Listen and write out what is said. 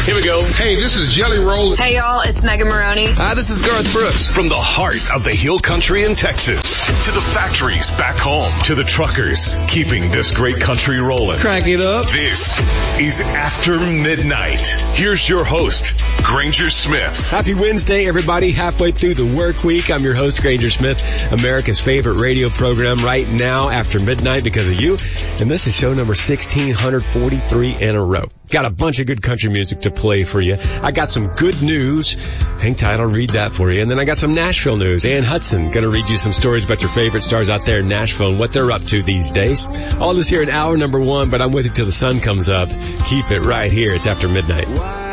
Here we go. Hey, this is Jelly Roll. Hey, y'all, it's Megan Maroney. Hi, this is Garth Brooks. From the heart of the Hill Country in Texas to the factories back home to the truckers keeping this great country rolling. Crank it up. This is After Midnight. Here's your host, Granger Smith. Happy Wednesday, everybody. Halfway through the work week. I'm your host, Granger Smith, America's favorite radio program right now after midnight because of you. And this is show number 1643 in a row. Got a bunch of good country music to play for you. I got some good news. Hang tight, I'll read that for you. And then I got some Nashville news. Ann Hudson gonna read you some stories about your favorite stars out there in Nashville and what they're up to these days. All this here in hour number 1, but I'm with you till the sun comes up. Keep it right here. It's After Midnight.